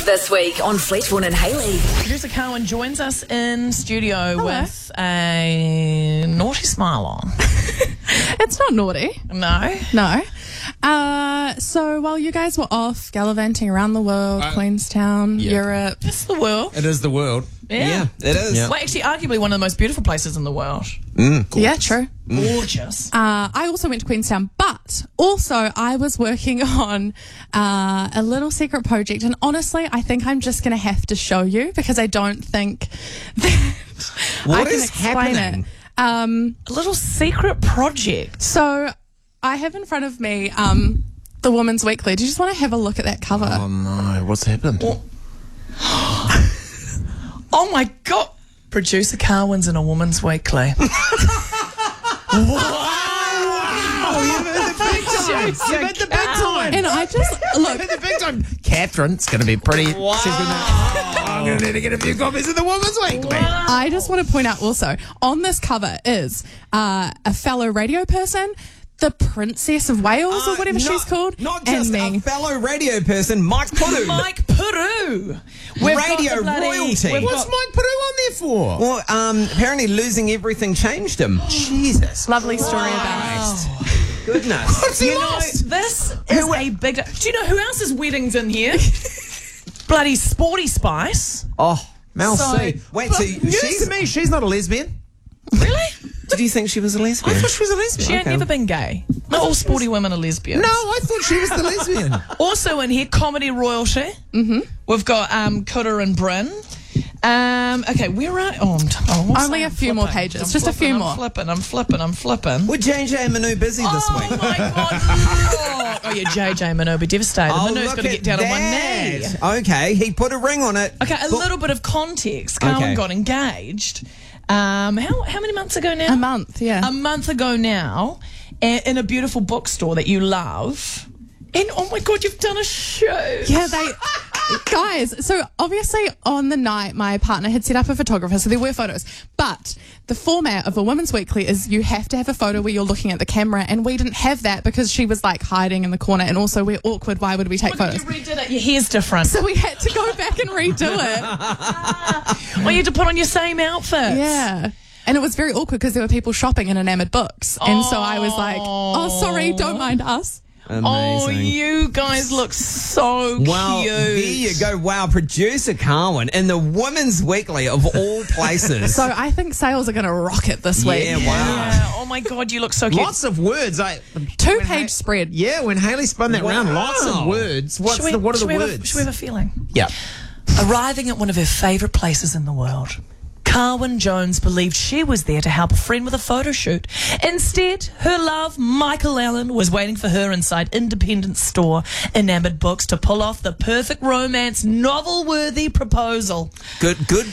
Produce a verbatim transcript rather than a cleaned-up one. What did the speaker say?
This week on Fleetwood and Hayley. Producer Carwyn joins us in studio Hello. with a naughty smile on. It's not naughty. No? No. Uh, so while you guys were off gallivanting around the world, Uh, Queenstown, yeah. Europe. It's the world. It is the world. Yeah. it is. Yeah. Well, actually, arguably one of the most beautiful places in the world. Yeah, true. Gorgeous. Uh, I also went to Queenstown, but also I was working on uh, a little secret project. And honestly, I think I'm just going to have to show you because I don't think that What I can is explain happening? it. Um, A little secret project. so I have in front of me um, the Woman's Weekly. Do you just want to have a look at that cover? Oh no, what's happened? Oh my God. Producer Carwyn's in a Woman's Weekly. You've had the big time. And I just, look, You've had the big time. Catherine's going to be pretty. She's gonna, oh, I'm going to need to get a few copies of the Woman's Weekly. I just want to point out also, on this cover is uh, a fellow radio person, the Princess of Wales, or whatever Uh, she's not- called, Not just and me. a fellow radio person, Mike Puru. Mike Peru. We've got Radio the bloody- royalty. we've What's got- Mike Peru on there for? Well, um, apparently losing everything changed him. Jesus. Lovely story about it. Goodness. What's he You know, lost? this is a big... Do you know who else's wedding's in here? Bloody Sporty Spice. Oh, Mel So- C. wait, so News she's... to me, she's not a lesbian. Really? Did you think she was a lesbian? I thought she was a lesbian. She ain't never been gay. Not all sporty women are lesbians. No, I thought she was the lesbian. Also in here, comedy royalty. Mm-hmm. We've got um, Cutter and Bryn. Um, okay, where are... Oh, I'm t- oh, what's Only that? a I'm few more flipping. pages, I'm just a flipping, few I'm more. flipping, I'm flipping, I'm flipping. Were J J and Manu busy this Oh, week? my God. Oh, oh yeah, J J Manu will be devastated. Oh, Manu's look got to at get down on one knee. that. Okay, he put a ring on it. Okay, a But- little bit of context. Carwyn Okay. got engaged. Um, how how many months ago now? A month, yeah. A month ago now, a- in a beautiful bookstore that you love. And oh my God, you've done a show. Yeah, they... Guys, so obviously on the night my partner had set up a photographer, so there were photos. But the format of a Women's Weekly is you have to have a photo where you're looking at the camera, and we didn't have that because she was like hiding in the corner, and also we're awkward. Why would we take Look, you photos? redid it. Your hair's different. So we had to go back and redo it. Well, you had to put on your same outfit. Yeah. And it was very awkward because there were people shopping in enamored books. And so I was like, oh, sorry, don't mind us. Oh, Amazing. you guys look so Well, cute. there you go. Wow, producer Carwyn in the Women's Weekly of all places. So I think sales are going to rocket this week. yeah, wow. Yeah. Oh my God, you look so cute. Lots of words. I Two when page Ha- spread. Yeah, when Haley spun that round, Wow. lots of words. What's Should we- the what are should the we have a- words? should we have a feeling? Yeah. Arriving at one of her favourite places in the world, Carwyn Jones believed she was there to help a friend with a photo shoot. Instead, her love, Michael Allen, was waiting for her inside independent store Enamoured Books to pull off the perfect romance, novel-worthy proposal. Good, good